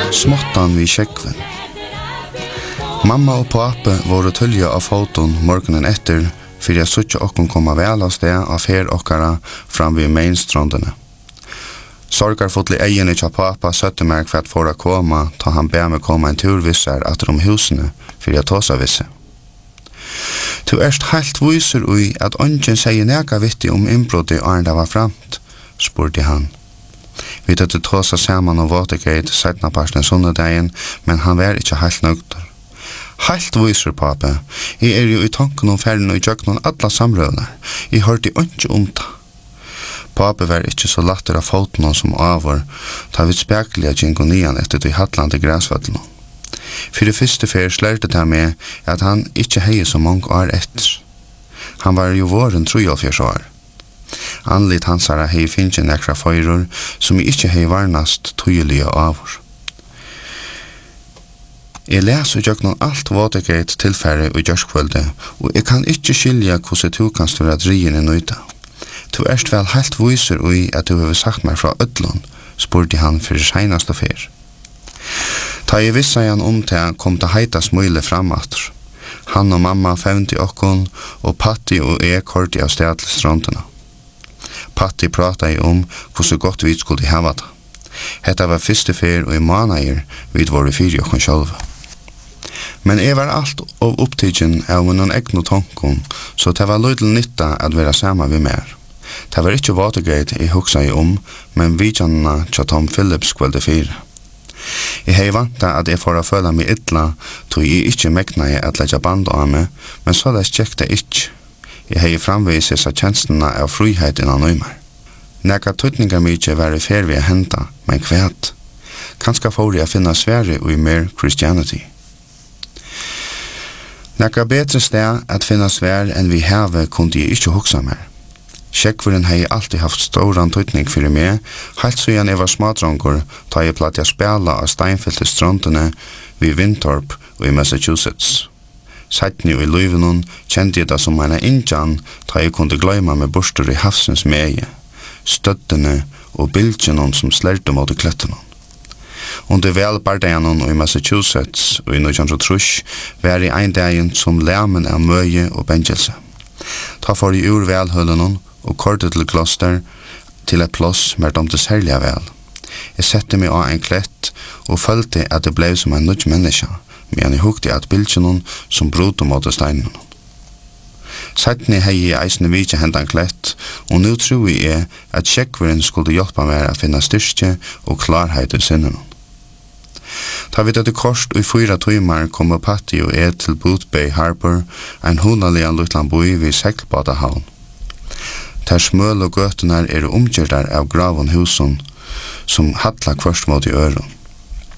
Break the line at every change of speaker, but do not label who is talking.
Småttan vid kjekven. Mamma og pappa var tølja av foton morgenen etter, for jeg så ikke okken komme vel av sted av fer okkara fram vid mainstrandene. Sorgarfotlig eierne til pappa søtte meg for at for å komme, ta han be meg komme en tur visser atter om husene, for jeg tåsa visse. Du erst helt viser ui at ongen sier nega vittig om innbruddet og det var framt, spurte han. Vi døtte tåsa saman og Watergate setna parsten sundagen, men han var ikke helt nøgter. Helt viser, pappa. Jeg jo i tanken om ferden og i jøkken alla samrøvner. Jeg hørte ikke om det. Pappa var ikke så latter av foten som avår, ta vi spekelig at jingo nian etter de hattlande græsvøtlene. For det første fer slærte det med at han ikke hei så mange år etter. Han var jo våren 73 år. Anlitt hansara hei finnje nekra føyrur som ikke hei varnast tøyelige avår. Jeg leser jo alt Watergate tilfære og gjørskvølde, og jeg kan ikke skilja hvordan du kan stå at rien i nøyta. Du erst vel helt viser ui at du har sagt meg fra Ødlund, spurte han for senast og fer. Ta jeg vissa han om til kom til heita smøyle framatter. Han og mamma fevnti okkon, og Patti og jeg korti av sted til strandene. Patti prata jeg om hvordan godt vi skulle hava det. Hetta var første fer og i måneder vid våre fyri okkon sjálva. Men jeg var alt av opptidgen av noen egnu tankon, så det var løydel nytta at være sammen med mer. Det var ikke Watergate jeg hugsa jeg om, men vidjanna tja Tom Phillips kvelde 4. Jeg hei vanta at jeg får føla meg ytla, tog jeg ikke megna jeg at letja band av meg, men så det tjekta ikke. Jeg hei framvises av tjenestene av frihet innan nøymar. Neka tøytningar mykje var i fer ved å henta, men kvæt. Kanskje får jeg finna svære og i mer Christianity. Neka betre sted at finna svær enn vi heve kunde jeg ikke hugsa mer. Sjekkvuren hei alltid haft stor tøytning fyrir meg, helt så jeg var smadrongur, ta jeg platt jeg spela av steinfylte strandene vid Winthorpe og i Massachusetts. Seitni og i Løyvenon kjente jeg det som en indjan, ta jeg kunde gløyma med borstur i havsens meie, støttene og bildjenon som slerte mot klettene. Under velbardagen i Massachusetts og i 1903 var i ein dagen som lemmen av møye og bengjelse. Ta for i ur velhøllene og kortet til Gloucester til et plass med dem til særlig vel. Jeg sette meg av en klett og følte at det ble som en nødt menneske, men jeg hukte at bildjenon som brot mot steinen. Seitni hei jeg eisne vidje hendan klett, og nu tror jeg at sjekkveren skulle hjelpe meg å finne styrke og klarhet i sinnen. Ta vi dette korst og i 4 timer kommer Patti og jeg til Booth Bay Harbor, en hunalian lutland boi vid seglbadahavn. Der smøl og gøtunar omgjørdar av gravon husen, som hattla kvørst mot i øren.